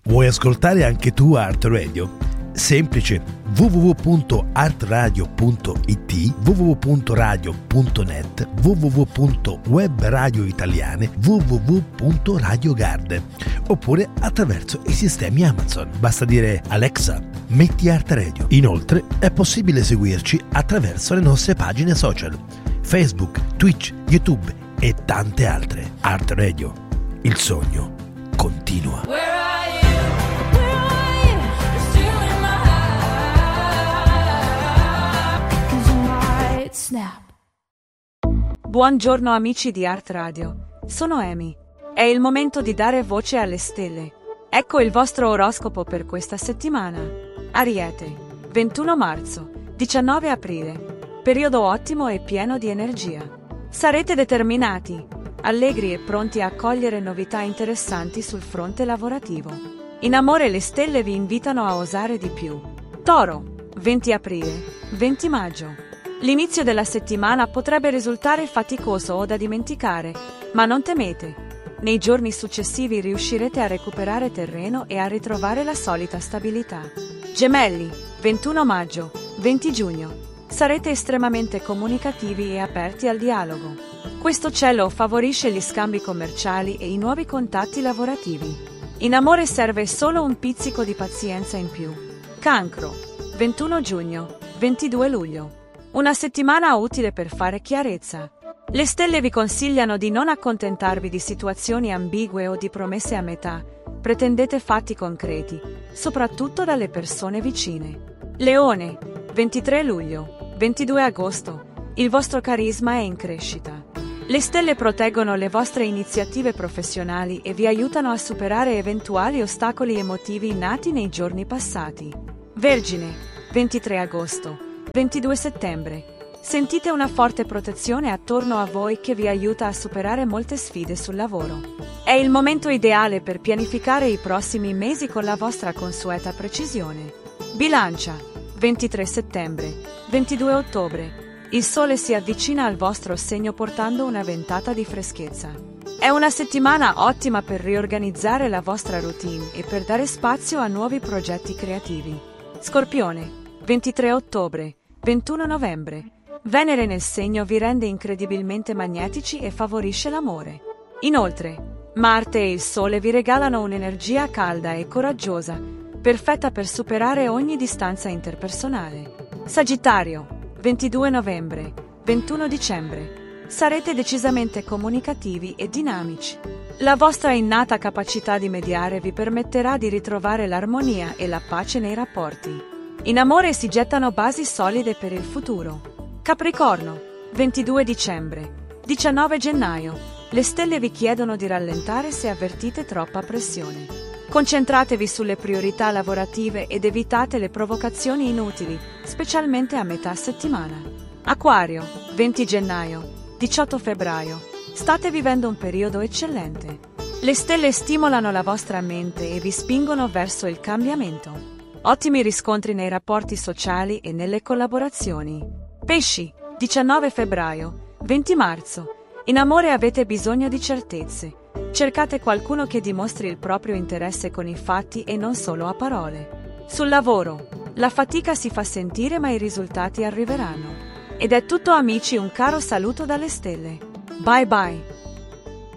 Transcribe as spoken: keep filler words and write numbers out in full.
Vuoi ascoltare anche tu Art Radio? Semplice, w w w punto art radio punto i t, w w w punto radio punto net, w w w punto web radio italiane, w w w punto radio garden, oppure attraverso i sistemi Amazon. Basta dire Alexa, metti Art Radio. Inoltre è possibile seguirci attraverso le nostre pagine social, Facebook, Twitch, YouTube e tante altre. Art Radio, il sogno continua. Snap. Buongiorno amici di Art Radio, sono Amy. È il momento di dare voce alle stelle. Ecco il vostro oroscopo per questa settimana. Ariete, ventuno marzo, diciannove aprile. Periodo ottimo e pieno di energia. Sarete determinati, allegri e pronti a cogliere novità interessanti sul fronte lavorativo. In amore le stelle vi invitano a osare di più. Toro, venti aprile, venti maggio. L'inizio della settimana potrebbe risultare faticoso o da dimenticare, ma non temete. Nei giorni successivi riuscirete a recuperare terreno e a ritrovare la solita stabilità. Gemelli, ventuno maggio, venti giugno. Sarete estremamente comunicativi e aperti al dialogo. Questo cielo favorisce gli scambi commerciali e i nuovi contatti lavorativi. In amore serve solo un pizzico di pazienza in più. Cancro, ventuno giugno, ventidue luglio. Una settimana utile per fare chiarezza. Le stelle vi consigliano di non accontentarvi di situazioni ambigue o di promesse a metà. Pretendete fatti concreti, soprattutto dalle persone vicine. Leone, ventitré luglio, ventidue agosto. Il vostro carisma è in crescita. Le stelle proteggono le vostre iniziative professionali e vi aiutano a superare eventuali ostacoli emotivi nati nei giorni passati. Vergine, ventitré agosto. ventidue settembre. Sentite una forte protezione attorno a voi che vi aiuta a superare molte sfide sul lavoro. È il momento ideale per pianificare i prossimi mesi con la vostra consueta precisione. Bilancia, ventitré settembre, ventidue ottobre. Il sole si avvicina al vostro segno portando una ventata di freschezza. È una settimana ottima per riorganizzare la vostra routine e per dare spazio a nuovi progetti creativi. Scorpione, ventitré ottobre, ventuno novembre. Venere nel segno vi rende incredibilmente magnetici e favorisce l'amore. Inoltre, Marte e il Sole vi regalano un'energia calda e coraggiosa, perfetta per superare ogni distanza interpersonale. Sagittario, ventidue novembre, ventuno dicembre. Sarete decisamente comunicativi e dinamici. La vostra innata capacità di mediare vi permetterà di ritrovare l'armonia e la pace nei rapporti. In amore si gettano basi solide per il futuro. Capricorno, ventidue dicembre, diciannove gennaio. Le stelle vi chiedono di rallentare se avvertite troppa pressione. Concentratevi sulle priorità lavorative ed evitate le provocazioni inutili, specialmente a metà settimana. Acquario, venti gennaio, diciotto febbraio. State vivendo un periodo eccellente. Le stelle stimolano la vostra mente e vi spingono verso il cambiamento. Ottimi riscontri nei rapporti sociali e nelle collaborazioni. Pesci, diciannove febbraio, venti marzo. In amore avete bisogno di certezze. Cercate qualcuno che dimostri il proprio interesse con i fatti e non solo a parole. Sul lavoro, la fatica si fa sentire ma i risultati arriveranno. Ed è tutto amici, un caro saluto dalle stelle. Bye bye.